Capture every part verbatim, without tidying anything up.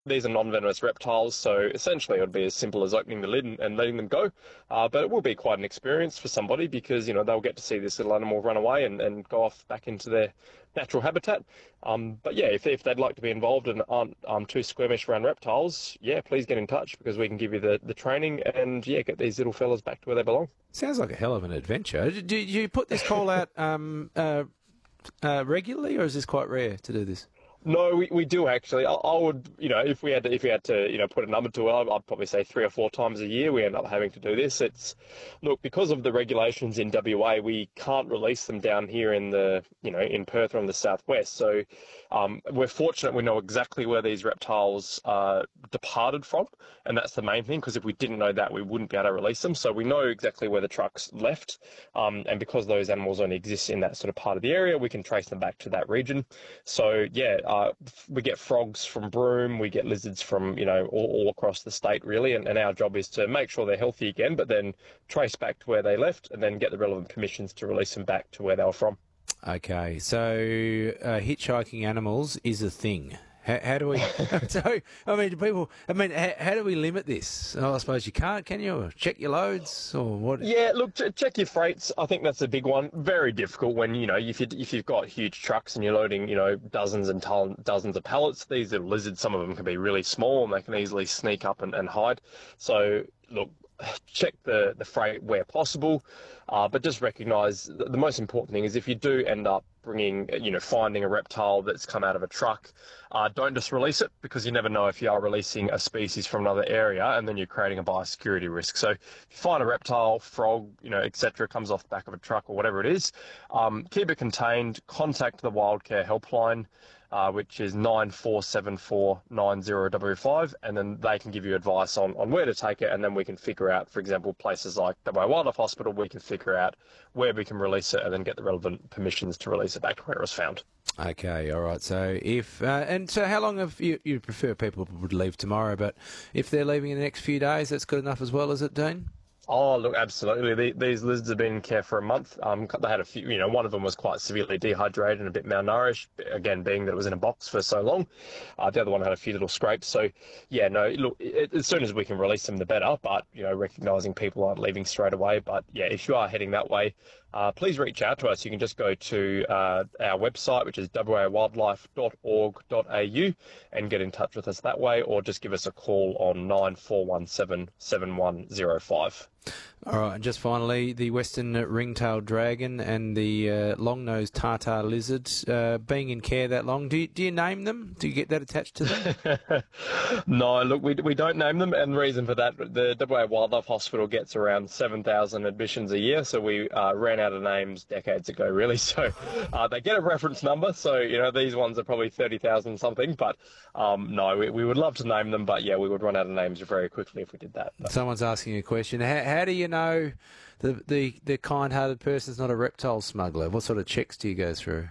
These are non-venomous reptiles, so essentially it would be as simple as opening the lid and, and letting them go. Uh, but it will be quite an experience for somebody because, you know, they'll get to see this little animal run away and, and go off back into their natural habitat. Um, but yeah, if, if they'd like to be involved and aren't um, too squeamish around reptiles, yeah, please get in touch because we can give you the, the training and, yeah, get these little fellas back to where they belong. Sounds like a hell of an adventure. Do, do you put this call out um, uh, uh, regularly, or is this quite rare to do this? No, we, we do actually. I, I would, you know, if we had to, if we had to, you know, put a number to it, I'd, I'd probably say three or four times a year we end up having to do this. It's, look, because of the regulations in W A, we can't release them down here in the, you know, in Perth or in the southwest. So um, we're fortunate we know exactly where these reptiles uh, departed from, and that's the main thing. Because if we didn't know that, we wouldn't be able to release them. So we know exactly where the trucks left, um, and because those animals only exist in that sort of part of the area, we can trace them back to that region. So yeah. Uh, we get frogs from Broome, we get lizards from, you know, all, all across the state, really, and, and our job is to make sure they're healthy again, but then trace back to where they left and then get the relevant permissions to release them back to where they were from. Okay, so uh, hitchhiking animals is a thing. How, how do we... so, I mean, do people... I mean, how, how do we limit this? Oh, I suppose you can't, can you? Or check your loads or what? Yeah, look, ch- check your freights. I think that's a big one. Very difficult when, you know, if, you, if you've got huge trucks and you're loading, you know, dozens and ton- dozens of pallets, these little lizards, some of them can be really small and they can easily sneak up and, and hide. So, look, check the, the freight where possible, uh, but just recognise the, the most important thing is if you do end up bringing, you know, finding a reptile that's come out of a truck, uh, don't just release it because you never know if you are releasing a species from another area and then you're creating a biosecurity risk. So if you find a reptile, frog, you know, et cetera, comes off the back of a truck or whatever it is, um, keep it contained, contact the Wildcare helpline, Uh, which is nine four seven four nine zero five five, and then they can give you advice on, on where to take it, and then we can figure out, for example, places like W A Wildlife Hospital, we can figure out where we can release it and then get the relevant permissions to release it back to where it was found. Okay, all right. So if uh, and so, how long have you? You prefer people would leave tomorrow, but if they're leaving in the next few days, that's good enough as well, is it, Dean? Oh, look, absolutely. The, these lizards have been in care for a month. Um, they had a few, you know, one of them was quite severely dehydrated and a bit malnourished, again, being that it was in a box for so long. Uh, the other one had a few little scrapes. So, yeah, no, look, it, as soon as we can release them, the better. But, you know, recognising people aren't leaving straight away. But, yeah, if you are heading that way, uh, please reach out to us. You can just go to uh, our website, which is w a wildlife dot org dot a u, and get in touch with us that way, or just give us a call on nine four one seven seven one zero five. All right, and just finally, the western ring-tailed dragon and the uh, long-nosed tartar lizard uh, being in care that long. Do you, do you name them? Do you get that attached to them? No, look, we we don't name them, and the reason for that, the W A Wildlife Hospital gets around seven thousand admissions a year, so we uh, ran out of names decades ago, really. So uh, they get a reference number, so, you know, these ones are probably thirty thousand something, but um, no, we, we would love to name them, but, yeah, we would run out of names very quickly if we did that. But. Someone's asking a question. How, how do you know the, the, the kind-hearted person's not a reptile smuggler? What sort of checks do you go through?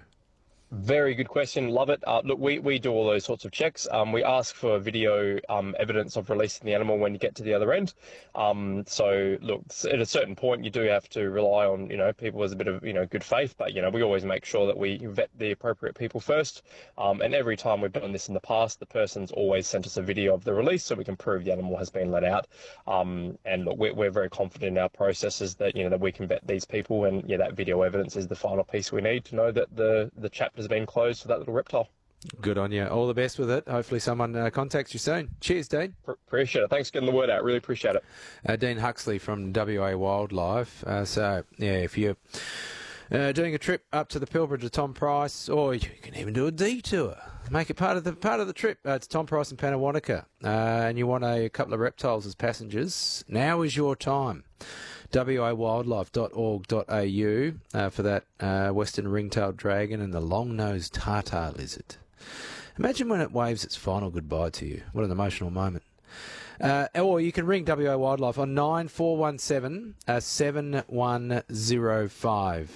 Very good question. Love it. Uh, look, we, we do all those sorts of checks. Um, we ask for video um, evidence of releasing the animal when you get to the other end. Um, so, look, at a certain point, you do have to rely on, you know, people as a bit of, you know, good faith. But, you know, we always make sure that we vet the appropriate people first. Um, and every time we've done this in the past, the person's always sent us a video of the release so we can prove the animal has been let out. Um, and, look, we're, we're very confident in our processes that, you know, that we can vet these people. And, yeah, that video evidence is the final piece we need to know that the, the chapter has been closed for that little reptile. Good on you. All the best with it. Hopefully someone uh, contacts you soon. Cheers, Dean. P- appreciate it. Thanks for getting the word out. Really appreciate it. Uh, Dean Huxley from W A Wildlife. Uh, so, yeah, if you're uh, doing a trip up to the Pilbara to Tom Price, or you can even do a detour, make it part of the part of the trip uh, to Tom Price and Panawanaka, uh, and you want a couple of reptiles as passengers, now is your time. w a wildlife dot org dot a u uh, for that uh, western ring-tailed dragon and the long-nosed tartar lizard. Imagine when it waves its final goodbye to you. What an emotional moment. Uh, or you can ring W A Wildlife on nine four one seven seven one zero five.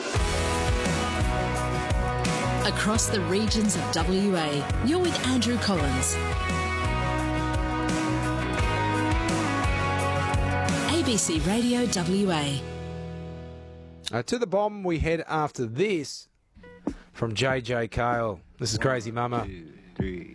Across the regions of W A, you're with Andrew Collins. A B C Radio W A. Uh, to the bomb we head after this from J J Cale. This is Crazy Mama. One, two, three.